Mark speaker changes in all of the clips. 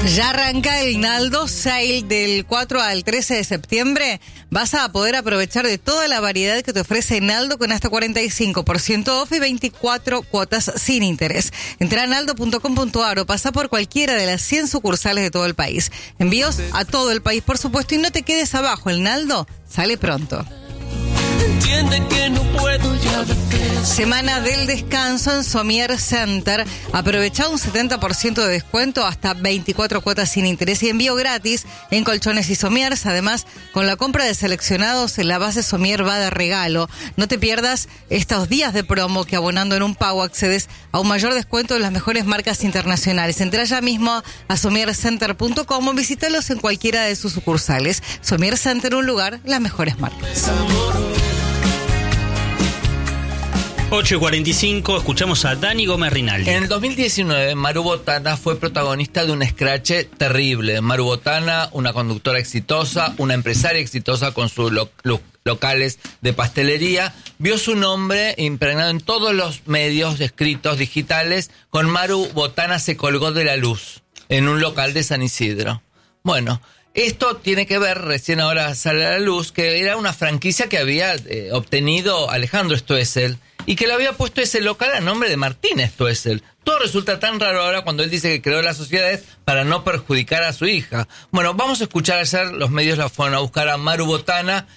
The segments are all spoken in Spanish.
Speaker 1: Ya arranca el Naldo Sale del 4 al 13 de septiembre. Vas a poder aprovechar de toda la variedad que te ofrece Naldo con hasta 45% off y 24 cuotas sin interés. Entra a naldo.com.ar o pasa por cualquiera de las 100 sucursales de todo el país. Envíos a todo el país, por supuesto, y no te quedes abajo. El Naldo sale pronto.
Speaker 2: Entiende que no puedo ya
Speaker 1: Semana del descanso en Somier Center. Aprovecha un 70% de descuento, hasta 24 cuotas sin interés y envío gratis en colchones y somiers. Además, con la compra de seleccionados, la base Somier va de regalo. No te pierdas estos días de promo que abonando en un pago accedes a un mayor descuento de las mejores marcas internacionales. Entra ya mismo a somiercenter.com o visítalos en cualquiera de sus sucursales. Somier Center, un lugar, las mejores marcas.
Speaker 3: 8:45, escuchamos a Dani Gómez Rinaldi.
Speaker 4: En el 2019, Maru Botana fue protagonista de un escrache terrible. Maru Botana, una conductora exitosa, una empresaria exitosa con sus locales de pastelería, vio su nombre impregnado en todos los medios escritos digitales. Con Maru Botana se colgó de la luz en un local de San Isidro. Bueno, esto tiene que ver, recién ahora sale a la luz, que era una franquicia que había obtenido Alejandro Stoessel y que le había puesto ese local a nombre de Martín Stoessel. Todo resulta tan raro ahora cuando él dice que creó las sociedades para no perjudicar a su hija. Bueno, vamos a escuchar ayer, los medios la fueron a buscar a Maru Botana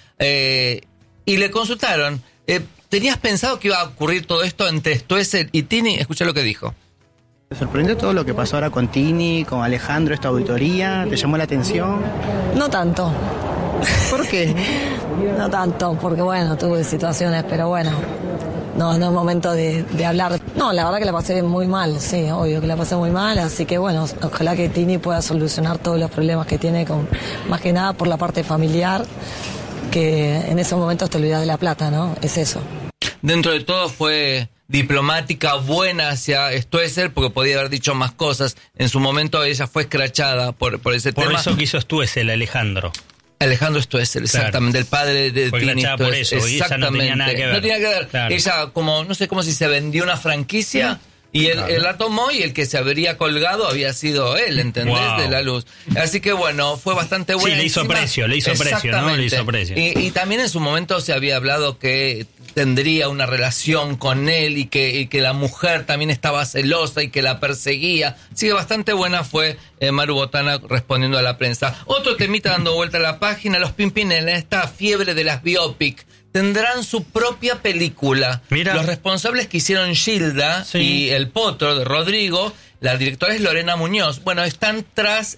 Speaker 4: y le consultaron. ¿Tenías pensado que iba a ocurrir todo esto entre Stoessel y Tini? Escucha lo que dijo.
Speaker 5: ¿Te sorprendió todo lo que pasó ahora con Tini, con Alejandro, esta auditoría? ¿Te llamó la atención?
Speaker 6: No tanto.
Speaker 5: ¿Por qué?
Speaker 6: No tanto, porque bueno, tuve situaciones, pero bueno, no es momento de hablar. No, la verdad que la pasé muy mal, sí, obvio que la pasé muy mal, así que bueno, ojalá que Tini pueda solucionar todos los problemas que tiene, más que nada por la parte familiar, que en esos momentos te olvidas de la plata, ¿no? Es eso.
Speaker 4: Dentro de todo fue diplomática, buena hacia Stoessel, porque podía haber dicho más cosas. En su momento ella fue escrachada por ese tema.
Speaker 3: Por eso quiso Stoessel, Alejandro
Speaker 4: Stoessel, exactamente, el padre de Tini Stoessel.
Speaker 3: Por eso, y ella no tenía nada que ver.
Speaker 4: No tenía que ver.
Speaker 3: Claro.
Speaker 4: Ella, como, no sé cómo si se vendió una franquicia, y él la tomó, y el que se habría colgado había sido él, ¿entendés?
Speaker 3: Wow.
Speaker 4: De la luz. Así que bueno, fue bastante buena.
Speaker 3: Sí, le hizo precio, ¿no? Le hizo precio.
Speaker 4: Y también en su momento se había hablado que tendría una relación con él y que la mujer también estaba celosa y que la perseguía. Así que bastante buena fue Maru Botana respondiendo a la prensa. Otro temita dando vuelta a la página, los Pimpinela, esta fiebre de las biopic, tendrán su propia película. Mira. Los responsables que hicieron Gilda y El Potro de Rodrigo, la directora es Lorena Muñoz. Bueno, están tras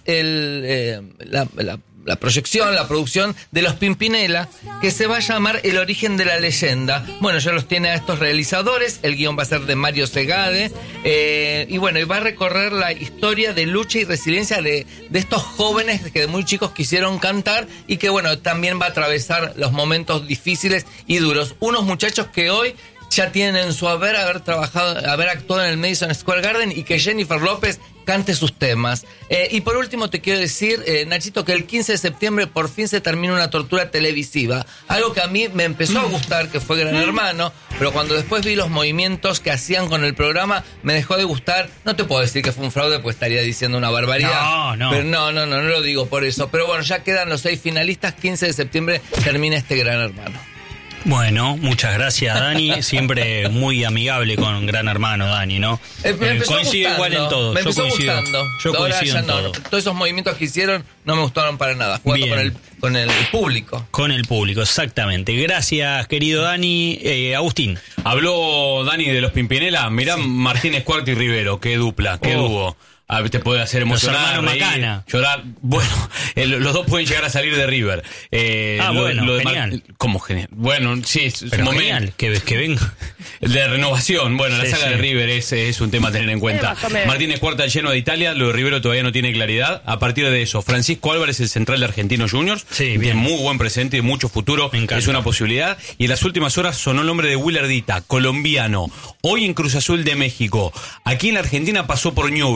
Speaker 4: la proyección, la producción de los Pimpinela, que se va a llamar El origen de la leyenda. Bueno, ya los tiene a estos realizadores, el guión va a ser de Mario Segade, y bueno, y va a recorrer la historia de lucha y resiliencia de estos jóvenes que de muy chicos quisieron cantar y que bueno, también va a atravesar los momentos difíciles y duros. Unos muchachos que hoy ya tienen en su haber actuado en el Madison Square Garden y que Jennifer López cante sus temas. Y por último te quiero decir, Nachito, que el 15 de septiembre por fin se termina una tortura televisiva. Algo que a mí me empezó a gustar, que fue Gran Hermano, pero cuando después vi los movimientos que hacían con el programa, me dejó de gustar. No te puedo decir que fue un fraude, pues estaría diciendo una barbaridad.
Speaker 3: No.
Speaker 4: Pero no lo digo por eso. Pero bueno, ya quedan los 6 finalistas. 15 de septiembre termina este Gran Hermano.
Speaker 3: Bueno, muchas gracias, Dani. Siempre muy amigable con Gran Hermano, Dani, ¿no? Coincido igual en todo.
Speaker 4: Me empezó gustando.
Speaker 3: Yo
Speaker 4: ahora
Speaker 3: coincido
Speaker 4: ya
Speaker 3: en todo.
Speaker 4: Todos esos movimientos que hicieron no me gustaron para nada. Jugando con el público.
Speaker 3: Con el público, exactamente. Gracias, querido Dani. Agustín.
Speaker 7: Habló Dani de los Pimpinela. Mirá, sí. Martínez Cuarto y Rivero. Qué dupla, qué dúo. Te puede hacer emocionar,
Speaker 3: los hermanos Macana.
Speaker 7: Llorar. Bueno, los dos pueden llegar a salir de River.
Speaker 3: Lo genial.
Speaker 7: ¿Cómo genial? Bueno, sí, es
Speaker 3: pero
Speaker 7: un
Speaker 3: genial,
Speaker 7: momento.
Speaker 3: que venga.
Speaker 7: De renovación. Bueno, la saga de River es un tema a tener en cuenta. Martínez Cuarta lleno de Italia, lo de Rivero todavía no tiene claridad. A partir de eso, Francisco Álvarez, el central de Argentinos Juniors, tiene muy buen presente y mucho futuro. Es una posibilidad. Y en las últimas horas sonó el nombre de Willardita, colombiano. Hoy en Cruz Azul de México. Aquí en la Argentina pasó por Newell's.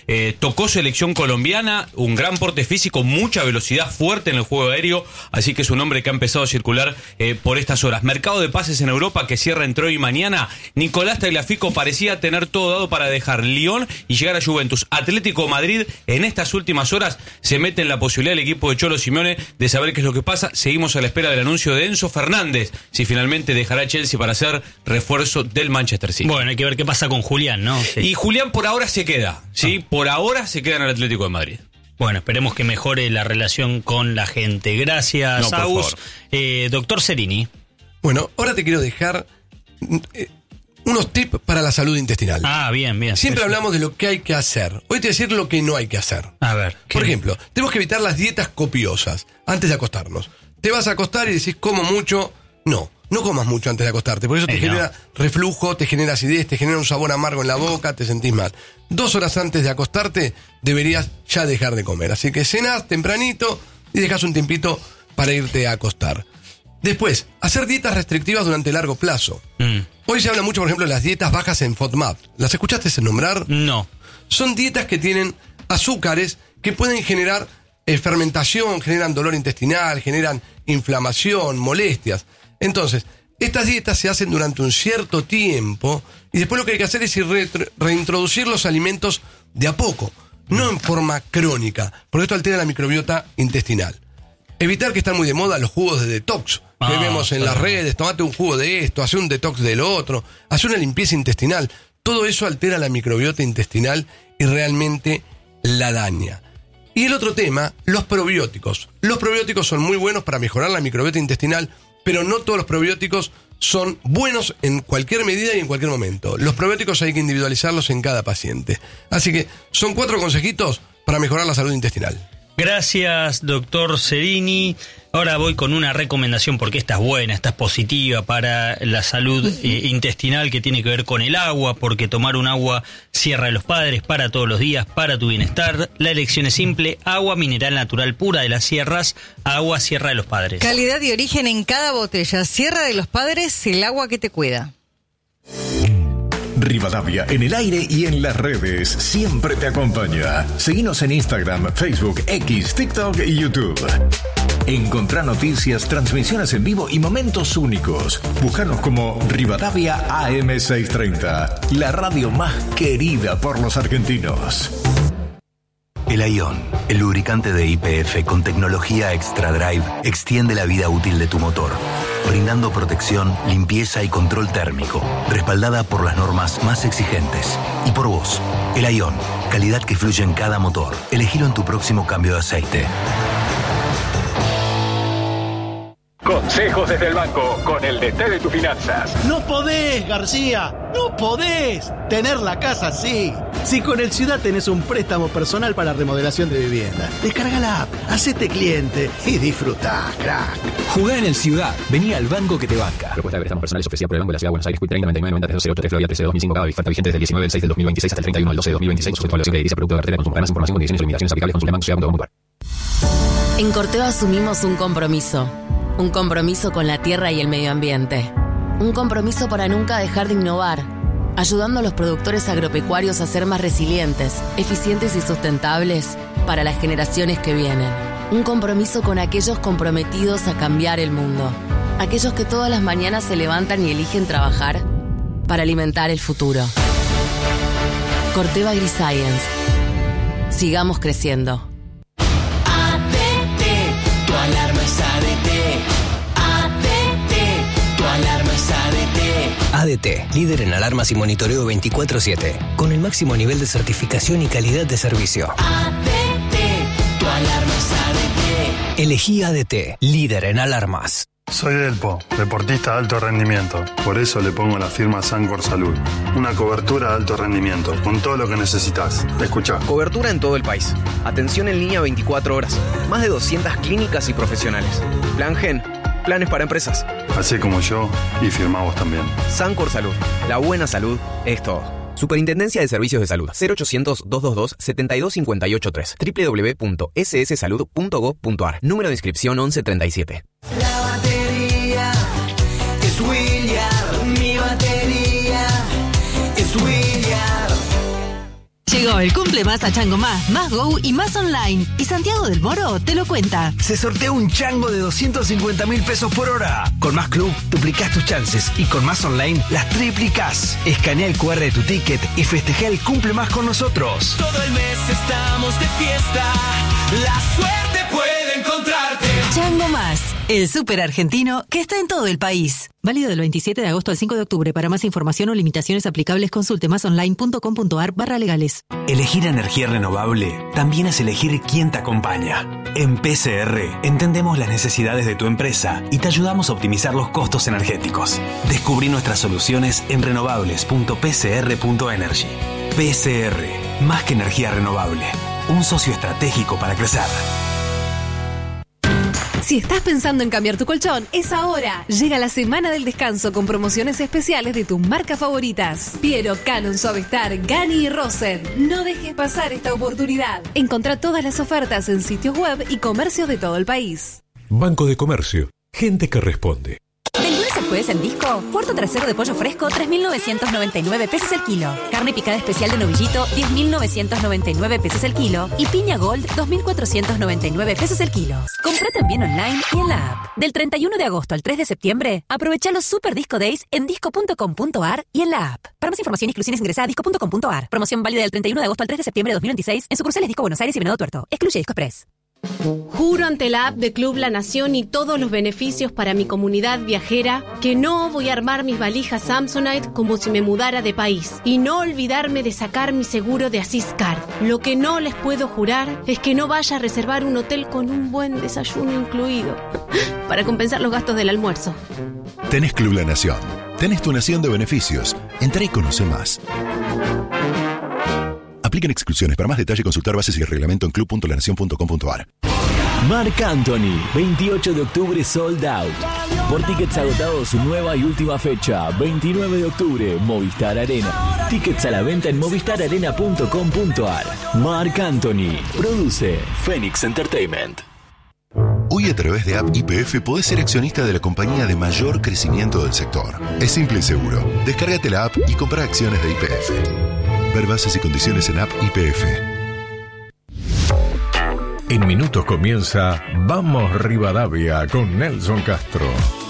Speaker 7: tocó selección colombiana, un gran porte físico, mucha velocidad, fuerte en el juego aéreo, así que es un hombre que ha empezado a circular por estas horas. Mercado de pases en Europa que cierra entre hoy y mañana. Nicolás Tagliafico parecía tener todo dado para dejar Lyon y llegar a Juventus. Atlético Madrid en estas últimas horas se mete en la posibilidad del equipo de Cholo Simeone de saber qué es lo que pasa. Seguimos a la espera del anuncio de Enzo Fernández, si finalmente dejará Chelsea para ser refuerzo del Manchester City.
Speaker 3: Bueno, hay que ver qué pasa con Julián, ¿no? Sí.
Speaker 7: Y Julián por ahora se queda, ¿sí? Por ahora se queda en el Atlético de Madrid.
Speaker 3: Bueno, esperemos que mejore la relación con la gente. Gracias, Agus. Doctor Cerini.
Speaker 8: Bueno, ahora te quiero dejar unos tips para la salud intestinal.
Speaker 3: Bien.
Speaker 8: Siempre hablamos de lo que hay que hacer. Hoy te voy a decir lo que no hay que hacer.
Speaker 3: A ver.
Speaker 8: Por ejemplo, tenemos que evitar las dietas copiosas antes de acostarnos. Te vas a acostar y decís, como mucho. No comas mucho antes de acostarte, porque eso te genera reflujo, te genera acidez, te genera un sabor amargo en la boca, te sentís mal. 2 horas antes de acostarte deberías ya dejar de comer. Así que cenás tempranito y dejas un tiempito para irte a acostar. Después, hacer dietas restrictivas durante largo plazo. Hoy se habla mucho, por ejemplo, de las dietas bajas en FODMAP. ¿Las escuchaste nombrar?
Speaker 3: No.
Speaker 8: Son dietas que tienen azúcares que pueden generar fermentación, generan dolor intestinal, generan inflamación, molestias. Entonces, estas dietas se hacen durante un cierto tiempo y después lo que hay que hacer es reintroducir los alimentos de a poco, no en forma crónica, porque esto altera la microbiota intestinal. Evitar que están muy de moda los jugos de detox que vemos en las redes, tomate un jugo de esto, hace un detox del otro, hace una limpieza intestinal. Todo eso altera la microbiota intestinal y realmente la daña. Y el otro tema, los probióticos. Los probióticos son muy buenos para mejorar la microbiota intestinal, pero no todos los probióticos son buenos en cualquier medida y en cualquier momento. Los probióticos hay que individualizarlos en cada paciente. Así que son 4 consejitos para mejorar la salud intestinal.
Speaker 3: Gracias, doctor Cerini. Ahora voy con una recomendación porque esta es buena, esta es positiva para la salud intestinal, que tiene que ver con el agua, porque tomar un agua Sierra de los Padres para todos los días, para tu bienestar. La elección es simple: agua mineral natural pura de las sierras, agua Sierra de los Padres.
Speaker 1: Calidad y origen en cada botella. Sierra de los Padres, el agua que te cuida.
Speaker 9: Rivadavia, en el aire y en las redes, siempre te acompaña. Seguinos en Instagram, Facebook, X, TikTok y YouTube. Encontrá noticias, transmisiones en vivo y momentos únicos. Búscanos como Rivadavia AM630, la radio más querida por los argentinos.
Speaker 10: El Aion, el lubricante de YPF con tecnología Extra Drive, extiende la vida útil de tu motor, brindando protección, limpieza y control térmico, respaldada por las normas más exigentes. Y por vos, el Aion, calidad que fluye en cada motor. Elegilo en tu próximo cambio de aceite.
Speaker 11: Consejos desde el banco con el DT de tus finanzas.
Speaker 12: No podés, García, no podés tener la casa así. Si con el Ciudad tenés un préstamo personal para remodelación de vivienda, descarga la app, hacete cliente y disfrutá, crack.
Speaker 13: Jugá en el Ciudad, vení al banco que te banca. Propuesta de préstamos personales ofrecida por el Banco de la Ciudad de Buenos Aires, 30 99 90 308 3 13 de 2005, cada oferta vigente desde el 19 del 6 del 2026 hasta el 31 del 12 de 2026, sujeto a evaluación de edilicia, producto de cartera de consumo. Además, información, condiciones y limitaciones aplicables. Consulta banco.
Speaker 14: En Corteva asumimos un compromiso con la tierra y el medio ambiente. Un compromiso para nunca dejar de innovar, ayudando a los productores agropecuarios a ser más resilientes, eficientes y sustentables para las generaciones que vienen. Un compromiso con aquellos comprometidos a cambiar el mundo, aquellos que todas las mañanas se levantan y eligen trabajar para alimentar el futuro. Corteva AgriScience. Sigamos creciendo.
Speaker 2: Tu alarma es ADT. ADT. Tu alarma es ADT.
Speaker 15: ADT, líder en alarmas y monitoreo 24/7, con el máximo nivel de certificación y calidad de servicio.
Speaker 2: ADT. Tu alarma es ADT.
Speaker 15: Elegí ADT, líder en alarmas.
Speaker 16: Soy Delpo, deportista de alto rendimiento. Por eso le pongo la firma Sancor Salud. Una cobertura de alto rendimiento, con todo lo que necesitas. Escuchá.
Speaker 17: Cobertura en todo el país. Atención en línea 24 horas. Más de 200 clínicas y profesionales. Plan Gen. Planes para empresas.
Speaker 16: Hacé como yo y firmá vos también.
Speaker 17: Sancor Salud. La buena salud es todo. Superintendencia de Servicios de Salud. 0800-222-72583. www.sssalud.gov.ar. Número de inscripción 1137.
Speaker 2: La batería es Williard. Mi batería es Williard.
Speaker 18: Llegó el cumple más a Chango Más Go y más online. Y Santiago del Moro te lo cuenta.
Speaker 19: Se sortea un chango de 250.000 pesos por hora. Con Más Club duplicás tus chances y con Más Online las triplicás. Escanea el QR de tu ticket y festeja el cumple más con nosotros.
Speaker 2: Todo el mes estamos de fiesta. La suerte puede encontrarte.
Speaker 18: Chango Más, el súper argentino que está en todo el país. Válido del 27 de agosto al 5 de octubre. Para más información o limitaciones aplicables, consulte masonline.com.ar/legales.
Speaker 20: Elegir energía renovable también es elegir quién te acompaña. En PCR entendemos las necesidades de tu empresa y te ayudamos a optimizar los costos energéticos. Descubrí nuestras soluciones en renovables.pcr.energy. PCR, más que energía renovable, un socio estratégico para crecer.
Speaker 21: Si estás pensando en cambiar tu colchón, es ahora. Llega la semana del descanso con promociones especiales de tus marcas favoritas. Piero, Canon, Suavestar, Gani y Rosen. No dejes pasar esta oportunidad. Encontrá todas las ofertas en sitios web y comercios de todo el país.
Speaker 22: Banco de Comercio. Gente que responde.
Speaker 23: Del lunes al jueves en Disco, puerto trasero de pollo fresco, 3.999 pesos el kilo. Carne picada especial de novillito, 10.999 pesos el kilo. Y piña gold, 2.499 pesos el kilo. Comprá también online y en la app. Del 31 de agosto al 3 de septiembre, aprovecha los Super Disco Days en disco.com.ar y en la app. Para más información e exclusiones ingresá a disco.com.ar. Promoción válida del 31 de agosto al 3 de septiembre de 2026 en sucursales Disco Buenos Aires y Venado Tuerto. Excluye Disco Express.
Speaker 24: Juro ante la app de Club La Nación y todos los beneficios para mi comunidad viajera que no voy a armar mis valijas Samsonite como si me mudara de país y no olvidarme de sacar mi seguro de Asiscard. Lo que no les puedo jurar es que no vaya a reservar un hotel con un buen desayuno incluido para compensar los gastos del almuerzo.
Speaker 25: Tenés Club La Nación. Tenés tu nación de beneficios. Entrá y conoce más. Aplican exclusiones. Para más detalle, consultar bases y el reglamento en club.lanacion.com.ar.
Speaker 26: Marc Anthony, 28 de octubre sold out. Por tickets agotados, su nueva y última fecha, 29 de octubre, Movistar Arena. Tickets a la venta en movistararena.com.ar. Marc Anthony, produce Phoenix Entertainment.
Speaker 25: Hoy a través de App YPF podés ser accionista de la compañía de mayor crecimiento del sector. Es simple y seguro. Descárgate la app y compra acciones de YPF. Ver bases y condiciones en App YPF.
Speaker 9: En minutos comienza Vamos Rivadavia con Nelson Castro.